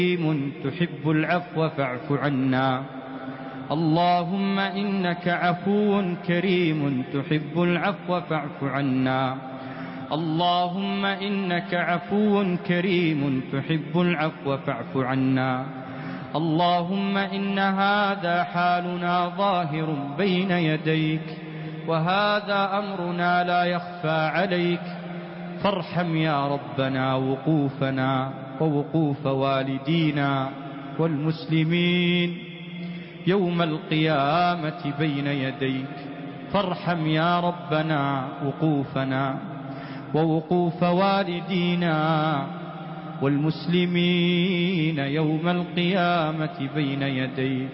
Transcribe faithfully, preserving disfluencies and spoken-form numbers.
تحب العفو فاعف عنا. اللهم إنك عفو كريم تحب العفو فاعف عنا. اللهم إنك عفو كريم تحب العفو فاعف عنا. اللهم إن هذا حالنا ظاهر بين يديك، وهذا أمرنا لا يخفى عليك، فارحم يا ربنا وقوفنا ووقوف والدينا والمسلمين يوم القيامة بين يديك. فارحم يا ربنا وقوفنا ووقوف والدينا والمسلمين يوم القيامة بين يديك.